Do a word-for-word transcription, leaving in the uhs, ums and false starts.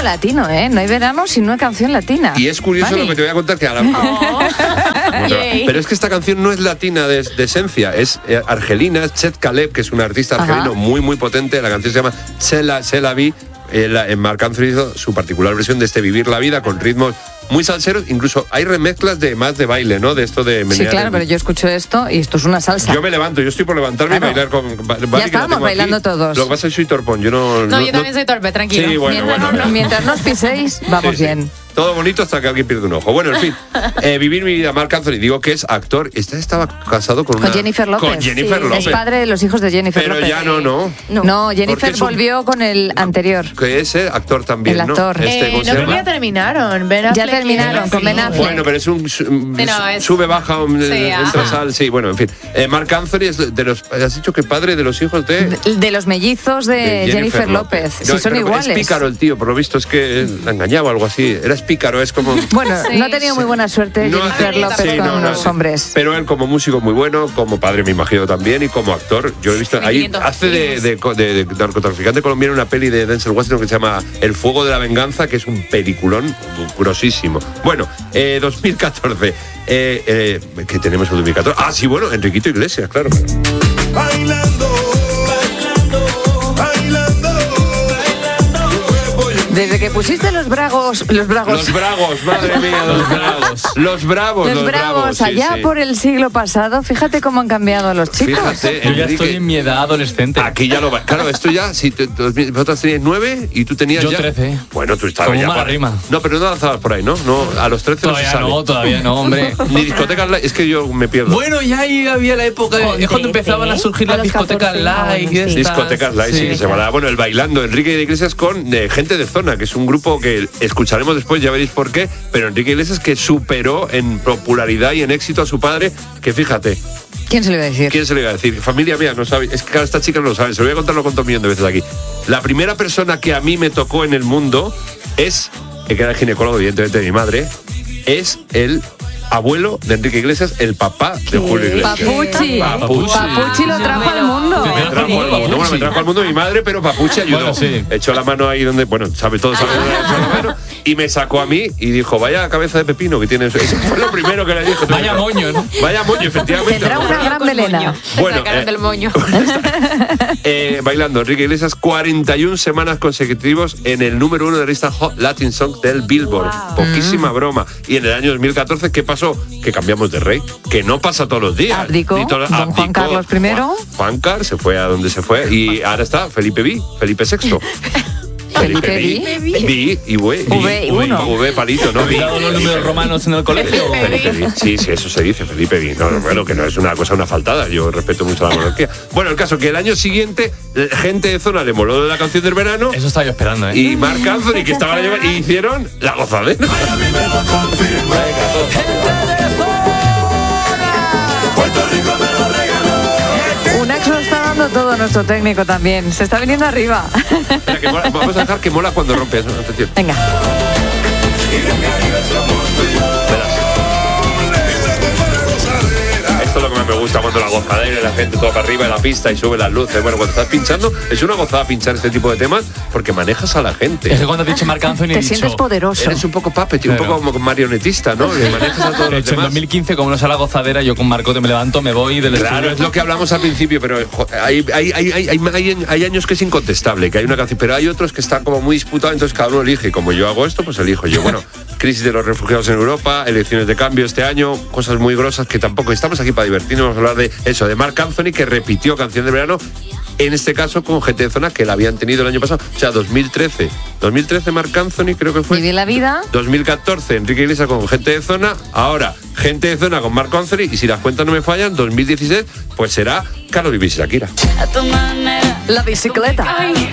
latino, ¿eh? No hay verano sin una canción latina. Y es curioso Vale. lo que te voy a contar, que ahora... Oh. Pero es que esta canción no es latina de, de esencia, es eh, argelina, Chet Caleb, que es un artista argelino Ajá. muy, muy potente. La canción se llama Sela, Sela Vi. En Marc Anthony hizo su particular versión de este Vivir la Vida con ritmos muy salseros. Incluso hay remezclas de más de baile, ¿no? De esto de... Sí, claro, pero yo escucho esto y esto es una salsa. Yo me levanto, yo estoy por levantarme Claro. y bailar con... Vale, Ya que la estábamos tengo bailando aquí. todos. Lo que pasa es que soy torpón, yo no... No, yo también soy torpe, tranquilo. Sí, bueno, mientras, bueno. mientras nos piséis, vamos Sí, sí. bien. Todo bonito hasta que alguien pierde un ojo. Bueno, en fin, eh, Vivir mi vida, Marc Anthony, digo que es actor. Este estaba casado con una... Con Jennifer López. Con Jennifer Sí, López. es padre de los hijos de Jennifer Pero López. ya no, no. No, Porque Jennifer es un- volvió con el anterior. Que es eh, actor también, El ¿no? actor. Este, Eh, ¿cómo no se creo que llama? ya terminaron. Ben Ya Affleck y terminaron Ben con Ben Affleck. Affleck. Bueno, pero es un su- no, es- sube, baja, um, Sí, entra, ajá. sal, sí, bueno, en fin. Eh, Marc Anthony es de los... Has dicho que padre de los hijos de... De, de los mellizos de, de Jennifer, López. No, Si son pero iguales. Es pícaro el tío, por lo visto es que la engañaba o algo así. Era pícaro, es como... Bueno, Sí. no ha tenido muy buena suerte No, Jennifer sí, López sí, con no, no, los sí. hombres. Pero él como músico muy bueno, como padre me imagino también, y como actor, yo he visto ahí, quinientos hace de, de, de- de narcotraficante colombiano una peli de Denzel Washington que se llama El fuego de la venganza, que es un peliculón grosísimo. Bueno, eh, dos mil catorce, eh, eh, ¿qué tenemos en dos mil catorce? Ah, sí, bueno, Enriquito Iglesias, claro. Bailando, bailando, bailando, bailando. Desde que pusiste los bragos, los bragos, Los bravos, madre mía, los bravos. Los bravos, los bravos sí, allá sí. por el siglo pasado, fíjate cómo han cambiado los chicos. Fíjate, Yo ya Enrique, estoy en mi edad adolescente. Aquí ya lo va. Claro, esto ya, si te- dos mil vosotras teníais nueve y tú tenías Yo ya... trece. Bueno, tú estabas Como ya... mala por- rima. No, pero no lanzabas por ahí, ¿no? No, a los trece no se Todavía sabe. no, todavía no, hombre. Ni discotecas live, es que yo me pierdo. Bueno, ya ahí había la época, Con es cuando trece. empezaban a surgir A las los discotecas catorce, ah, live. bueno, sí. estas. Discotecas live, sí, que se llamará. Bueno, el Bailando, Enrique Iglesias con eh, Gente de Zona, que es un grupo que escucharemos después, ya veréis por qué, pero Enrique Iglesias que superó en popularidad y en éxito a su padre, que fíjate, ¿Quién se lo iba a decir? ¿quién se le iba a decir? Familia mía, no sabe, es que claro, esta chica no lo sabe, se lo voy a contar, lo he contado un millón de veces aquí. La primera persona que a mí me tocó en el mundo es, que era el ginecólogo, evidentemente, de mi madre, es el abuelo de Enrique Iglesias, el papá de Julio Iglesias. Papuchi. Papuchi. Papuchi lo trajo al mundo. Me trajo al mundo, bueno, me trajo al mundo mi madre, pero Papuchi ayudó. Bueno, sí. Echó la mano ahí donde, bueno, sabe todo, sabe dónde echó la mano, y me sacó a mí y dijo, vaya cabeza de pepino que tienes. Eso fue lo primero que le dijo. Vaya moño, ¿no? Vaya moño, efectivamente. Tendrá una gran Con melena. moño. Bueno, Sacaron eh, del moño. Eh, bailando, Enrique Iglesias, cuarenta y una semanas consecutivos en el número uno de la lista Hot Latin Song del Billboard. Wow. Poquísima broma. Y en el año dos mil catorce, ¿qué pasó? Que cambiamos de rey, que no pasa todos los días. Abdicó, Ni todos- don Juan Carlos primero. Juan, Juan Carlos se fue a donde se fue y ahora está Felipe V, Felipe sexto. Felipe V, V. V y V. V y uno. V palito, ¿no? ¿Has dado los números romanos en el colegio? Felipe V. Sí, sí, eso se dice, Felipe V. No, no, bueno, que no es una cosa, una faltada. Yo respeto mucho a la monarquía. Bueno, el caso que el año siguiente, eh, Gente de Zona le moló de la canción del verano Eso estaba yo esperando, ¿eh? y Marc Anthony, que estaba la y hicieron la gozadera. Puerto Rico me lo regaló. Un ex lo está dando todo nuestro técnico también. Se está viniendo arriba. Espera, que mola- vamos a dejar que mola cuando rompes. Atención. Venga. Y del Caribe somos tú y yo. Esa fue para gozadera. Esto es lo que más me gusta, cuando la gozadera y la gente toda para arriba de la pista y sube las luces. Bueno, cuando estás pinchando, es una gozada pinchar este tipo de temas porque manejas a la gente. Es que cuando has dicho Marc Anthony he Te dicho... sientes poderoso. Eres un poco puppet, un Claro. poco como marionetista, ¿no? Le manejas a todos De los hecho, en demás. dos mil quince, como no sea la gozadera, yo con Marcote me levanto, me voy del Claro, estudio. es lo que hablamos al principio, pero jo, hay, hay, hay, hay, hay, hay- hay años que es incontestable, que hay una canción, pero hay otros que están como muy disputados, entonces cada uno elige. Como yo hago esto, pues elijo yo. Bueno, crisis de los refugiados en Europa, elecciones de cambio este año, cosas muy grosas que tampoco estamos aquí para divertirnos, vamos a hablar de eso, de Marc Anthony, que repitió Canción de Verano, en este caso con Gente de Zona, que la habían tenido el año pasado, o sea, dos mil trece. dos mil trece Marc Anthony creo que fue. Vivir la vida. dos mil catorce Enrique Iglesias con Gente de Zona, ahora Gente de Zona con Marc Anthony, y si las cuentas no me fallan, dos mil dieciséis pues será Karol G y Shakira. La bicicleta.